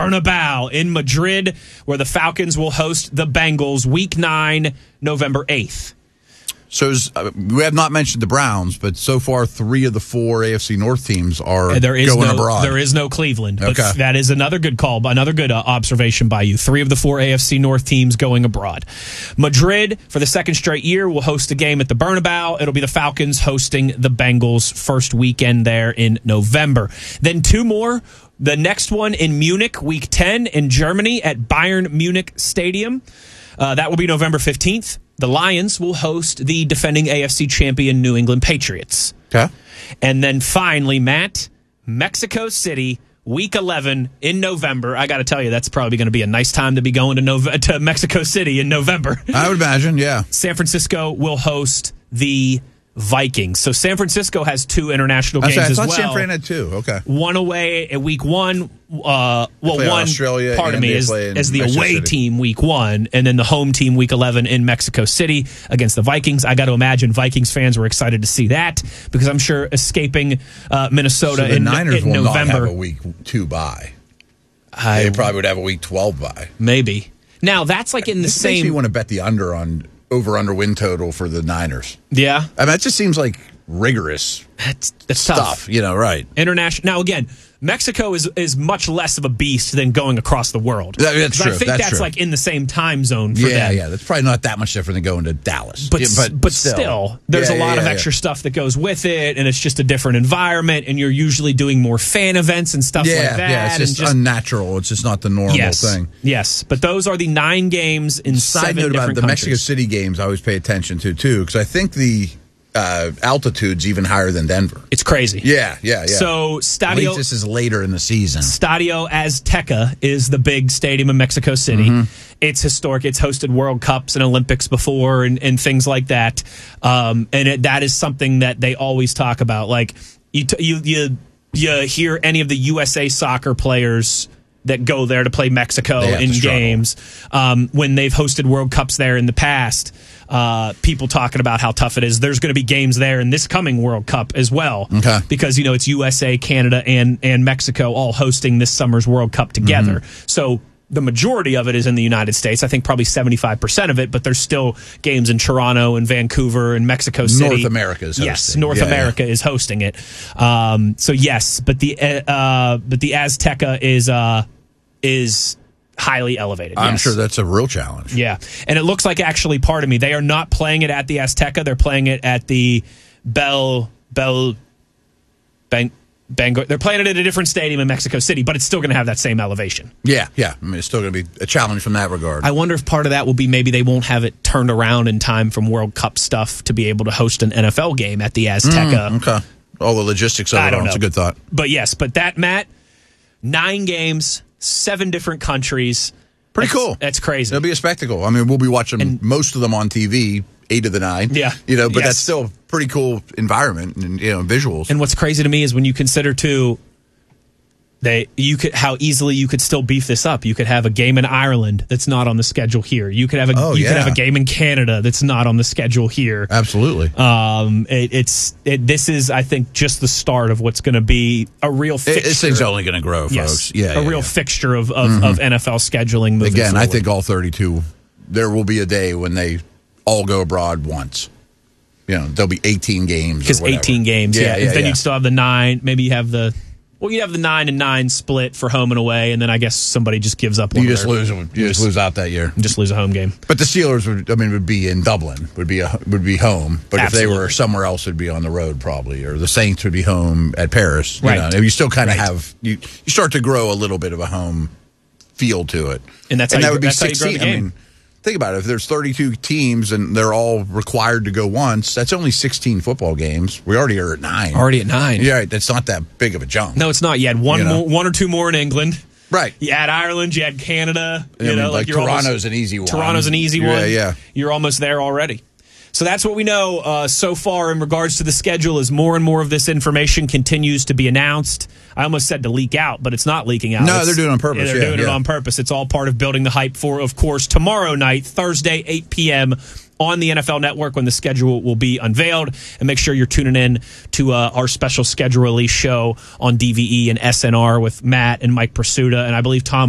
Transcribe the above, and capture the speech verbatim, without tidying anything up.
Bernabeu in Madrid, where the Falcons will host the Bengals week nine, November eighth. So is, uh, we have not mentioned the Browns, but so far three of the four A F C North teams are there is going no, abroad. There is no Cleveland. But okay. That is another good call, another good uh, observation by you. Three of the four A F C North teams going abroad. Madrid, for the second straight year, will host a game at the Bernabeu. It'll be the Falcons hosting the Bengals first weekend there in November. Then two more. The next one in Munich, week ten in Germany at Bayern Munich Stadium. Uh, that will be November fifteenth. The Lions will host the defending A F C champion New England Patriots. Okay. And then finally, Matt, Mexico City, week eleven in November. I got to tell you, that's probably going to be a nice time to be going to, Nove- to Mexico City in November. I would imagine, yeah. San Francisco will host the Vikings. So San Francisco has two international games I as thought well. San Fran had two. Okay. One away at week one. Uh, well, Play one Australia part of me is, is the Mexico away City. team week one, and then the home team week eleven in Mexico City against the Vikings. I got to imagine Vikings fans were excited to see that because I'm sure escaping uh, Minnesota So the in, Niners in will November. not have a week two bye. I, They probably would have a week twelve bye. maybe. Now that's like in the This same. makes me want to bet the under on over under win total for the Niners. Yeah, I mean, that just seems like rigorous that's, that's stuff. tough. You know, right? International. Now again, Mexico is is much less of a beast than going across the world. That- that's 'Cause true. I think That's that's, true. like in the same time zone for Yeah, them. yeah. That's probably not that much different than going to Dallas. But Yeah, but, but still, there's Yeah, a lot yeah, of yeah. extra stuff that goes with it, and it's just a different environment, and you're usually doing more fan events and stuff Yeah, like that. yeah. It's and just, just unnatural. It's just not the normal yes, thing. yes. But those are the nine games in Side seven note about different the countries. Mexico City games, I always pay attention to too, because I think the uh, altitude's even higher than Denver. It's crazy. Yeah, yeah, yeah. So At Stadio least this is later in the season. Stadio Azteca is the big stadium in Mexico City. Mm-hmm. It's historic. It's hosted World Cups and Olympics before and, and things like that. Um, and it, that is something that they always talk about. Like you, t- you, you, you hear any of the U S A soccer players that go there to play Mexico They have in to struggle. games um, when they've hosted World Cups there in the past. Uh, people talking about how tough it is. There's going to be games there in this coming World Cup as well. Okay. Because, you know, it's U S A, Canada, and, and Mexico all hosting this summer's World Cup together. Mm-hmm. So the majority of it is in the United States. I think probably seventy-five percent of it, but there's still games in Toronto and Vancouver and Mexico City. North America is hosting. Yes, North Yeah, America is hosting it. Um, so, yes, but the uh, but the Azteca is uh, is highly elevated. I'm yes. sure that's a real challenge. Yeah, and it looks like actually, pardon me, they are not playing it at the Azteca. They're playing it at the Bell Bell Bang Bangor. They're playing it at a different stadium in Mexico City, but it's still going to have that same elevation. Yeah, yeah. I mean, it's still going to be a challenge from that regard. I wonder if part of that will be maybe they won't have it turned around in time from World Cup stuff to be able to host an N F L game at the Azteca. Mm, okay. All the logistics of I it don't all. know. It's a good thought. But yes, but that, Matt, nine games, seven different countries. Pretty That's- cool. That's crazy. It'll be a spectacle. I mean, we'll be watching And- most of them on T V, eight of the nine. Yeah. You know, but Yes. that's still a pretty cool environment and, you know, visuals. And what's crazy to me is when you consider too, they you could how easily you could still beef this up. You could have a game in Ireland that's not on the schedule here. You could have a Oh, you could yeah. have a game in Canada that's not on the schedule here. Absolutely. Um, it, it's it, this is I think just the start of what's going to be a real It- fixture. this thing's only going to grow, folks. yes, Yeah, a yeah, real yeah. fixture of of, of N F L scheduling. Moving Again, I forward. think all thirty-two, there will be a day when they all go abroad once. You know, there'll be eighteen games. because or whatever. eighteen games, yeah. Yeah, yeah, then yeah. you'd still have the nine. Maybe you have the well, you have the nine and nine split for home and away, and then I guess somebody just gives up. One You of just their- lose. You just lose out that year. just lose a home game. But the Steelers would, I mean, would be in Dublin, would be a, would be home. But if they Absolutely. were somewhere else, it'd be on the road probably. Or the Saints would be home at Paris. You Right. know, you still kind of Right. have you. You start to grow a little bit of a home feel to it, And that's and how that you- would be that's how you grow the sixteen. I game. mean, think about it. If there's thirty-two teams and they're all required to go once, that's only sixteen football games. We already are at nine. Already at nine. Yeah, right. That's not that big of a jump. No, it's not. You had one, You know? more, one or two more in England. Right. You had Ireland. You had Canada. I You mean, know, like you're Toronto's almost, an easy one. Toronto's an easy Yeah, one. yeah. You're almost there already. So that's what we know uh, so far in regards to the schedule. As more and more of this information continues to be announced, I almost said to leak out, but it's not leaking out. No, It's- they're doing it on purpose. Yeah, they're Yeah, doing it yeah. on purpose. It's all part of building the hype for, of course, tomorrow night, Thursday, eight p.m. on the N F L Network when the schedule will be unveiled. And make sure you're tuning in to uh, our special schedule release show on D V E and S N R with Matt and Mike Pursuta. And I believe Tom